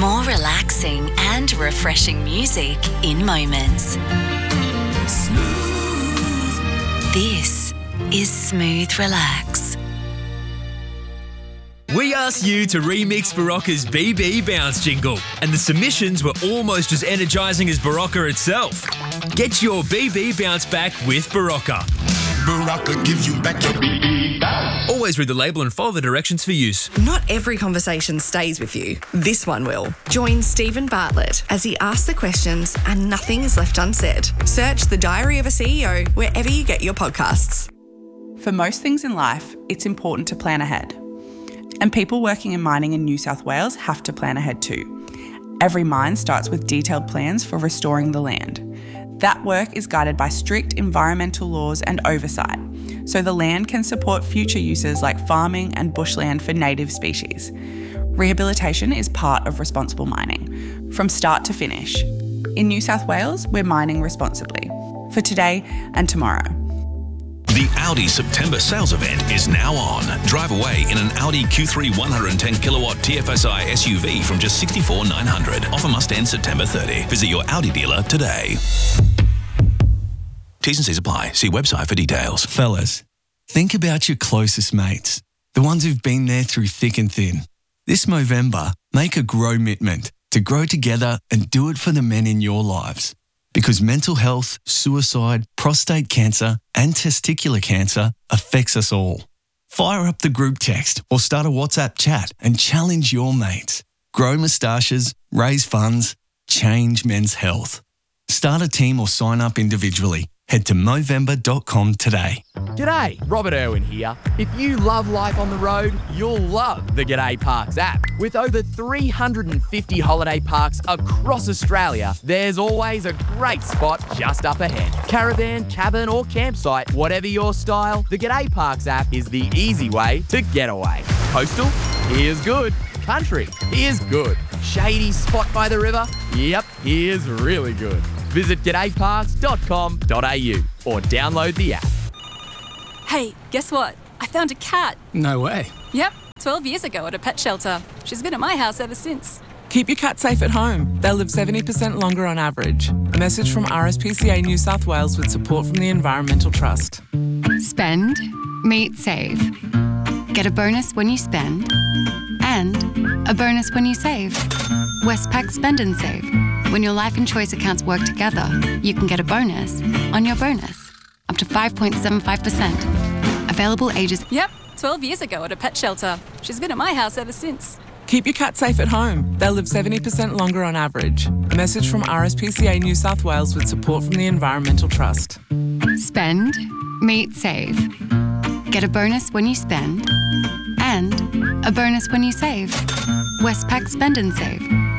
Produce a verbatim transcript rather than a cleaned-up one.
More relaxing and refreshing music in moments. Smooth. This is Smooth Relax. We asked you to remix Barocca's B B Bounce jingle, and the submissions were almost as energising as Barocca itself. Get your B B Bounce back with Barocca. Barocca gives you back your B B bounce. Always read the label and follow the directions for use. Not every conversation stays with you. This one will. Join Stephen Bartlett as he asks the questions and nothing is left unsaid. Search The Diary of a C E O wherever you get your podcasts. For most things in life, it's important to plan ahead. And people working in mining in New South Wales have to plan ahead too. Every mine starts with detailed plans for restoring the land. That work is guided by strict environmental laws and oversight, so the land can support future uses like farming and bushland for native species. Rehabilitation is part of responsible mining, from start to finish. In New South Wales, we're mining responsibly, for today and tomorrow. The Audi September sales event is now on. Drive away in an Audi Q three one hundred ten kilowatt T F S I S U V from just sixty-four thousand nine hundred dollars. Offer must end September thirtieth. Visit your Audi dealer today. T's and C's apply. See website for details. Fellas, think about your closest mates, the ones who've been there through thick and thin. This Movember, make a grow commitment to grow together and do it for the men in your lives. Because mental health, suicide, prostate cancer and testicular cancer affects us all. Fire up the group text or start a WhatsApp chat and challenge your mates. Grow moustaches, raise funds, change men's health. Start a team or sign up individually. Head to Movember dot com today. G'day, Robert Irwin here. If you love life on the road, you'll love the G'day Parks app. With over three hundred fifty holiday parks across Australia, there's always a great spot just up ahead. Caravan, cabin or campsite, whatever your style, the G'day Parks app is the easy way to get away. Coastal? Here's good. Country? Here's good. Shady spot by the river? Yep, here's really good. Visit g'day parks dot com dot a u or download the app. Hey, guess what? I found a cat. No way. Yep, twelve years ago at a pet shelter. She's been at my house ever since. Keep your cat safe at home. They'll live seventy percent longer on average. A message from R S P C A New South Wales with support from the Environmental Trust. Spend, meet, save. Get a bonus when you spend and a bonus when you save. Westpac Spend and Save. When your life and choice accounts work together, you can get a bonus on your bonus, up to five point seven five percent. Available ages... Yep, twelve years ago at a pet shelter. She's been at my house ever since. Keep your cat safe at home. They'll live seventy percent longer on average. A message from R S P C A New South Wales with support from the Environmental Trust. Spend, meet, save. Get a bonus when you spend and a bonus when you save. Westpac Spend and Save.